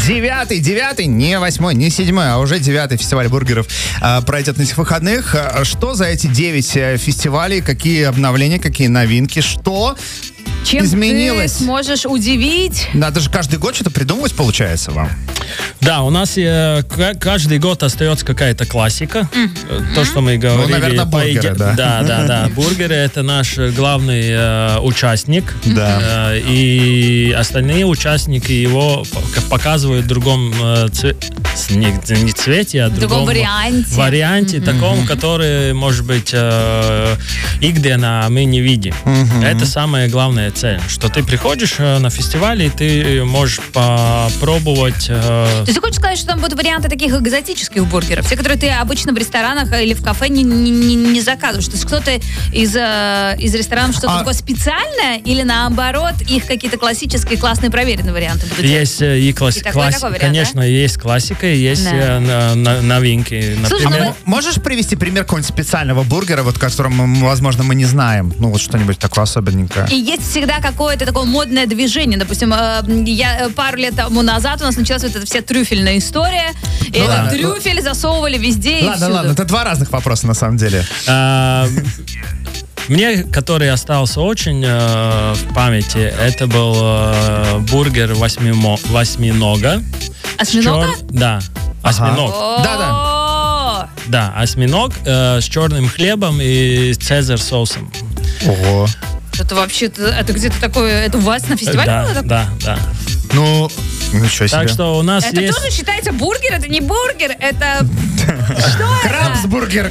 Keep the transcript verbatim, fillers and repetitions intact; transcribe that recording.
Девятый, девятый, не восьмой, не седьмой, а уже девятый фестиваль бургеров а, пройдет на этих выходных. А, что за эти девять фестивалей, какие обновления, какие новинки, что Чем изменилось? ты сможешь удивить? Надо же каждый год что-то придумывать, получается, вам. Да, у нас э, к- каждый год остается какая-то классика. Mm-hmm. То, что мы говорили. Ну, наверное, бургеры, поеди- да. Да, да, да. Бургеры — это наш главный э, участник. Да. Э, и остальные участники его п- показывают в другом э, цве- с- не, не цвете, а в В другом варианте. варианте, таком, который, может быть, э, игдена мы не видим. Это самая главная цель, что ты приходишь э, на фестиваль, и ты можешь попробовать... э, То есть ты хочешь сказать, что там будут варианты таких экзотических бургеров, те, которые ты обычно в ресторанах или в кафе не, не, не- не заказываешь? То есть кто-то из, э, из ресторанов что-то А- такое специальное, или наоборот, их какие-то классические, классные, проверенные варианты будут? Есть э, и класс- И такой, класс- такой вариант, конечно, есть классика, и есть Да. э, на- на- новинки. Слушай, Например, ну М- Можешь привести пример какого-нибудь специального бургера, вот, которым, мы, возможно, мы не знаем? Ну, вот что-нибудь такое особенненькое. И есть всегда какое-то такое модное движение. Допустим, э, я э, пару лет тому назад у нас началась вот эта вся трюфельная история. И Ну этот ладно. трюфель засовывали везде и Ладно, всюду. ладно, это два разных вопроса на самом деле. э, мне, который остался очень э, в памяти, это был э, бургер восьмимо- восьминога. Осьминога? С чер- Да, осьминог. Да-да. О, Да, осьминог э, с черным хлебом и цезарь соусом. Ого. Это вообще, это где-то такое, это у вас на фестивале да, было такое? да, да. Ну, ничего себе. Так что у нас Это есть... тоже считается бургер, это не бургер, это... Что это? Крабсбургер,